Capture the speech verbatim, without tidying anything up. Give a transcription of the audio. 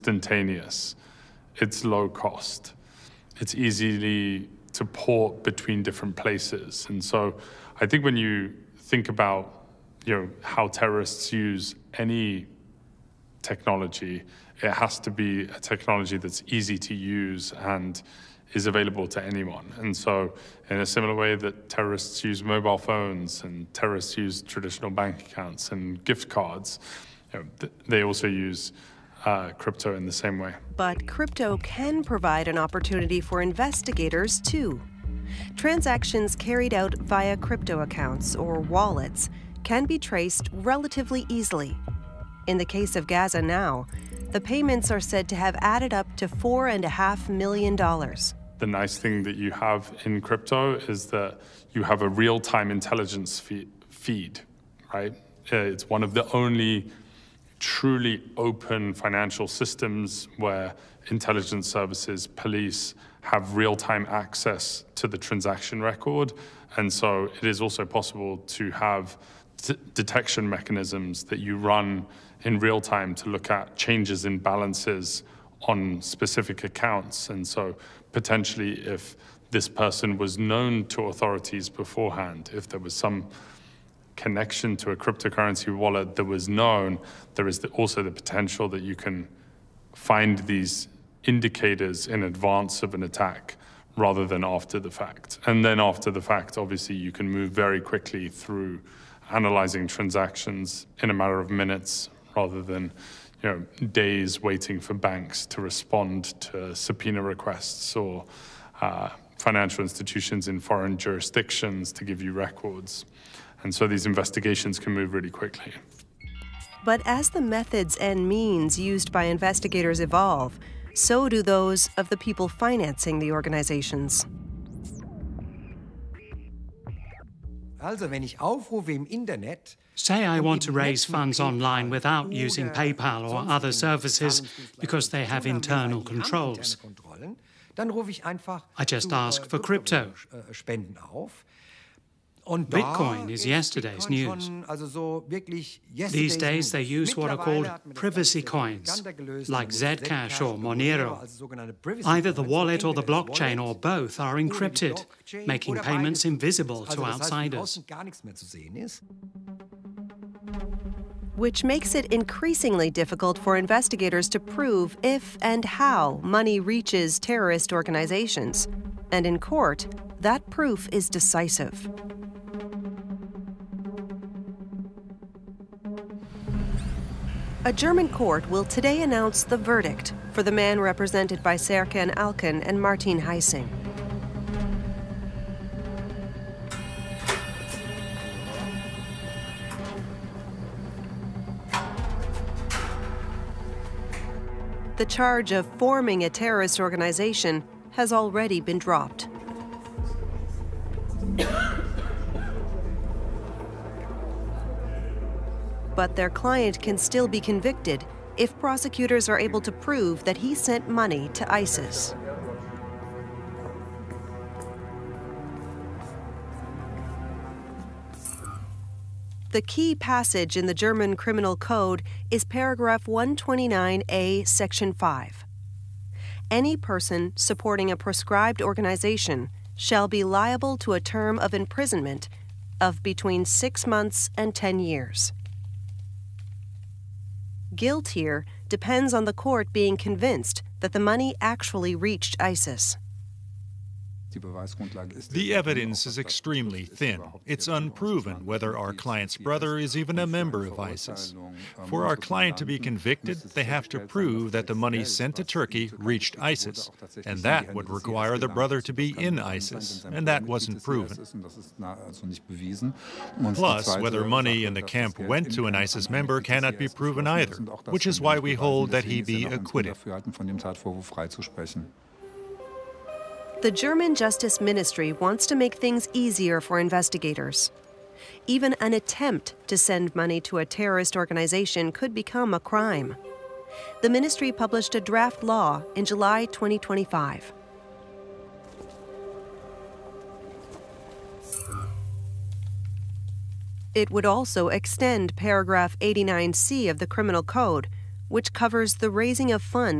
instantaneous, it's low cost, it's easily to port between different places. And so I think when you think about, you know, how terrorists use any technology, it has to be a technology that's easy to use and is available to anyone. And so in a similar way that terrorists use mobile phones and terrorists use traditional bank accounts and gift cards, you know, th- they also use uh, crypto in the same way. But crypto can provide an opportunity for investigators too. Transactions carried out via crypto accounts or wallets can be traced relatively easily. In the case of Gaza Now, the payments are said to have added up to four and a half million dollars. The nice thing that you have in crypto is that you have a real-time intelligence feed, feed, right? It's one of the only truly open financial systems where intelligence services, police have real-time access to the transaction record. And so it is also possible to have d- detection mechanisms that you run in real time to look at changes in balances on specific accounts. And so potentially if this person was known to authorities beforehand, if there was some connection to a cryptocurrency wallet that was known, there is the, also the potential that you can find these indicators in advance of an attack rather than after the fact. And then after the fact, obviously, you can move very quickly through analyzing transactions in a matter of minutes rather than, you know, days waiting for banks to respond to subpoena requests or uh, financial institutions in foreign jurisdictions to give you records. And so these investigations can move really quickly. But as the methods and means used by investigators evolve, so do those of the people financing the organizations. Say I want to raise funds online without using PayPal or other services because they have internal controls. I just ask for crypto. Bitcoin is yesterday's news. These days they use what are called privacy coins, like Zcash or Monero. Either the wallet or the blockchain or both are encrypted, making payments invisible to outsiders. Which makes it increasingly difficult for investigators to prove if and how money reaches terrorist organizations. And in court, that proof is decisive. A German court will today announce the verdict for the man represented by Serkan Alkan and Martin Heising. The charge of forming a terrorist organization has already been dropped. But their client can still be convicted if prosecutors are able to prove that he sent money to ISIS. The key passage in the German Criminal Code is paragraph one twenty-nine A, section five. Any person supporting a proscribed organization shall be liable to a term of imprisonment of between six months and ten years. Guilt here depends on the court being convinced that the money actually reached ISIS. The evidence is extremely thin. It's unproven whether our client's brother is even a member of ISIS. For our client to be convicted, they have to prove that the money sent to Turkey reached ISIS, and that would require the brother to be in ISIS, and that wasn't proven. Plus, whether money in the camp went to an ISIS member cannot be proven either, which is why we hold that he be acquitted. The German Justice Ministry wants to make things easier for investigators. Even an attempt to send money to a terrorist organization could become a crime. The ministry published a draft law in July twenty twenty-five. It would also extend paragraph eighty-nine C of the Criminal Code, which covers the raising of funds